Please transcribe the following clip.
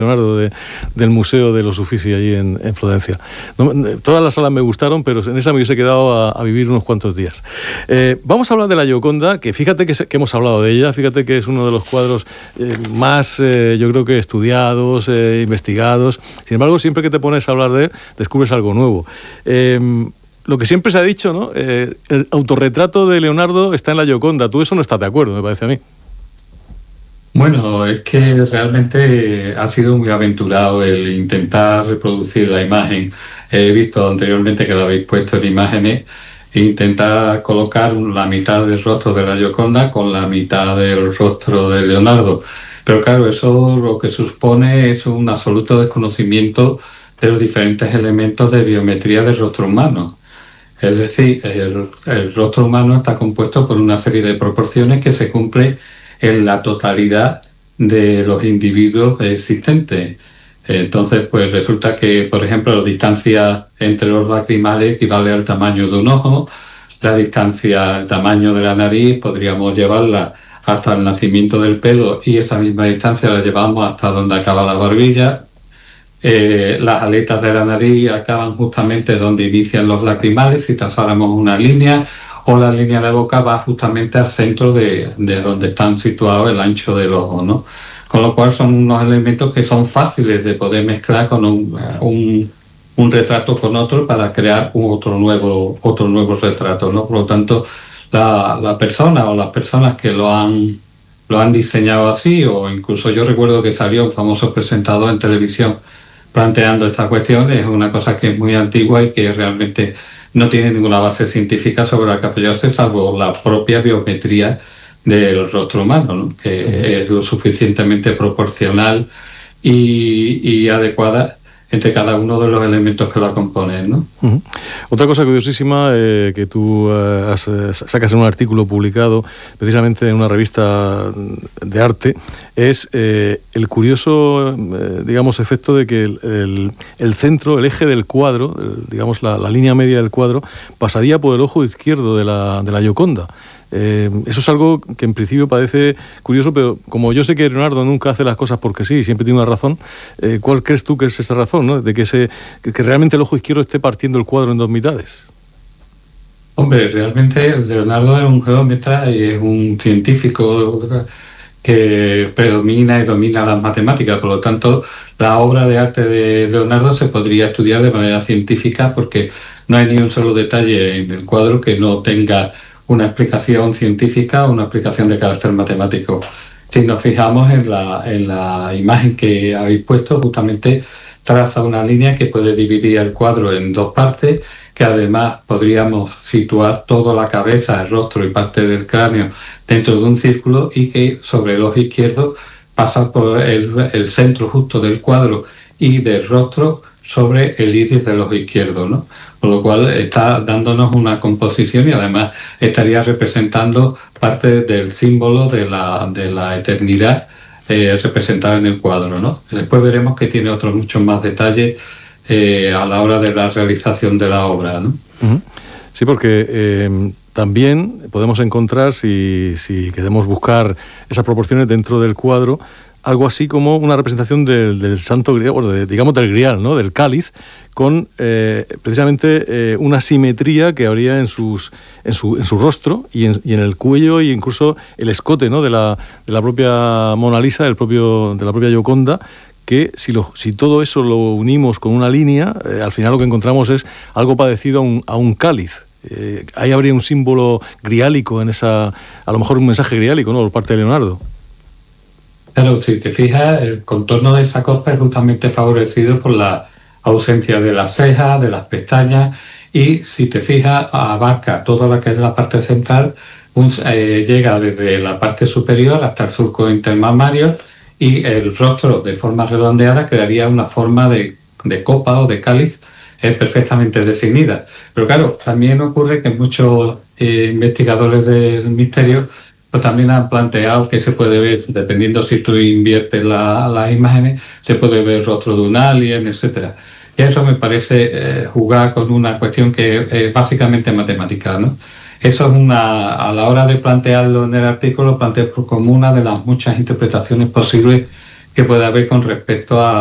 Leonardo, del Museo de los Uffizi allí en Florencia. No, todas las salas me gustaron, pero en esa me hubiese quedado a vivir unos cuantos días. Vamos a hablar de la Gioconda, que fíjate que hemos hablado de ella, fíjate que es uno de los cuadros más, yo creo que estudiados, investigados. Sin embargo, siempre que te pones a hablar de él, descubres algo nuevo. Lo que siempre se ha dicho, ¿no? El autorretrato de Leonardo está en la Gioconda. Tú eso no estás de acuerdo, me parece a mí. Bueno, es que realmente ha sido muy aventurado el intentar reproducir la imagen. He visto anteriormente que lo habéis puesto en imágenes e intentar colocar la mitad del rostro de la Gioconda con la mitad del rostro de Leonardo. Pero claro, eso lo que supone es un absoluto desconocimiento de los diferentes elementos de biometría del rostro humano. Es decir, el rostro humano está compuesto por una serie de proporciones que se cumplen en la totalidad de los individuos existentes. Entonces, pues resulta que, por ejemplo, la distancia entre los lacrimales equivale al tamaño de un ojo, la distancia, el tamaño de la nariz, podríamos llevarla hasta el nacimiento del pelo y esa misma distancia la llevamos hasta donde acaba la barbilla. Las aletas de la nariz acaban justamente donde inician los lacrimales, si trazáramos una línea, o la línea de boca va justamente al centro de donde están situados el ancho del ojo, ¿no? Con lo cual son unos elementos que son fáciles de poder mezclar con un retrato con otro para crear otro nuevo retrato, ¿no? Por lo tanto, la persona o las personas que lo han diseñado así, o incluso yo recuerdo que salió un famoso presentador en televisión planteando esta cuestión, es una cosa que es muy antigua y que realmente no tiene ninguna base científica sobre la que apoyarse, salvo la propia biometría del rostro humano, ¿no? Que es lo suficientemente proporcional y adecuada entre cada uno de los elementos que la componen, ¿no? Uh-huh. Otra cosa curiosísima que tú sacas en un artículo publicado precisamente en una revista de arte es el curioso, digamos, efecto de que el centro, el eje del cuadro, digamos la línea media del cuadro, pasaría por el ojo izquierdo de la Gioconda. Eso es algo que en principio parece curioso, pero como yo sé que Leonardo nunca hace las cosas porque sí, siempre tiene una razón, ¿cuál crees tú que es esa razón, ¿no? De que realmente el ojo izquierdo esté partiendo el cuadro en dos mitades? Hombre, realmente Leonardo es un geómetra y es un científico que predomina y domina las matemáticas, por lo tanto la obra de arte de Leonardo se podría estudiar de manera científica porque no hay ni un solo detalle en el cuadro que no tenga una explicación científica o una explicación de carácter matemático. Si nos fijamos en la imagen que habéis puesto, justamente traza una línea que puede dividir el cuadro en dos partes, que además podríamos situar toda la cabeza, el rostro y parte del cráneo dentro de un círculo y que sobre el ojo izquierdo pasa por el centro justo del cuadro y del rostro sobre el iris del ojo izquierdo, ¿no? Con lo cual está dándonos una composición y además estaría representando parte del símbolo de la eternidad representada en el cuadro, ¿no? Después veremos que tiene otros muchos más detalles a la hora de la realización de la obra, ¿no? Uh-huh. Sí, porque también podemos encontrar, si queremos buscar esas proporciones dentro del cuadro, algo así como una representación del Santo Grial, bueno, digamos del Grial, ¿no? Del cáliz, con precisamente una simetría que habría en su rostro y en el cuello e incluso el escote, ¿no? de la propia Mona Lisa, de la propia Gioconda, que si todo eso lo unimos con una línea, al final lo que encontramos es algo parecido a un cáliz. Ahí habría un símbolo griálico a lo mejor un mensaje griálico, ¿no? Por parte de Leonardo. Claro, si te fijas, el contorno de esa copa es justamente favorecido por la ausencia de las cejas, de las pestañas, y si te fijas, abarca toda la que es la parte central, llega desde la parte superior hasta el surco intermamario, y el rostro de forma redondeada crearía una forma de copa o de cáliz perfectamente definida. Pero claro, también ocurre que muchos investigadores del misterio pues también han planteado que se puede ver, dependiendo si tú inviertes las imágenes, se puede ver el rostro de un alien, etcétera. Y eso me parece jugar con una cuestión que es básicamente matemática, ¿no? Eso es a la hora de plantearlo en el artículo, lo planteo como una de las muchas interpretaciones posibles que puede haber con respecto a